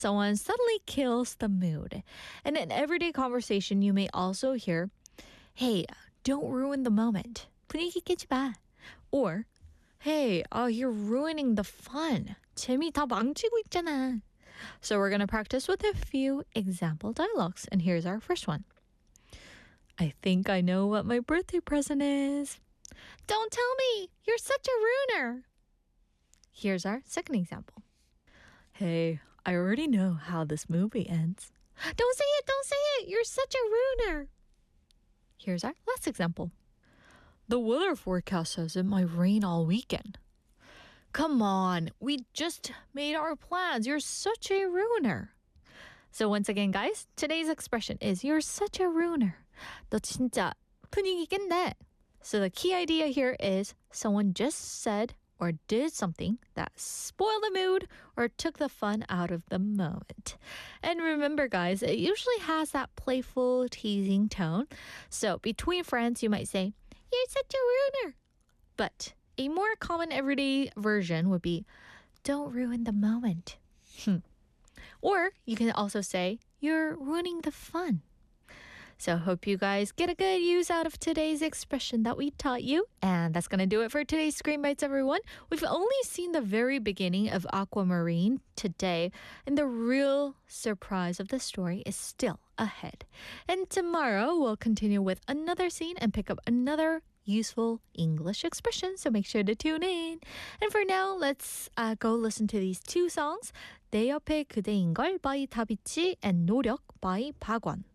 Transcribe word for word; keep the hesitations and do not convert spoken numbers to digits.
Someone suddenly kills the mood. And in everyday conversation, you may also hear, hey, don't ruin the moment. 분위기 깨지 마. Or, hey, oh, you're ruining the fun. 재미 다 망치고 있잖아. So we're going to practice with a few example dialogues. And here's our first one. I think I know what my birthday present is. Don't tell me. You're such a ruiner. Here's our second example. Hey, I already know how this movie ends. Don't say it, don't say it. You're such a ruiner. Here's our last example. The weather forecast says it might rain all weekend. Come on, we just made our plans. You're such a ruiner. So once again, guys, today's expression is you're such a ruiner. 너 진짜 분위기 깬다. So the key idea here is someone just said or did something that spoiled the mood or took the fun out of the moment. And remember, guys, it usually has that playful, teasing tone. So between friends, you might say, you're such a ruiner. But a more common everyday version would be, don't ruin the moment. Or you can also say, you're ruining the fun. So hope you guys get a good use out of today's expression that we taught you. And that's going to do it for today's Screen Bites, everyone. We've only seen the very beginning of Aquamarine today, and the real surprise of the story is still ahead. And tomorrow we'll continue with another scene and pick up another useful English expression. So make sure to tune in. And for now, let's uh, go listen to these two songs. 내 옆에 그대인걸 by 다비치 and 노력 by 박원.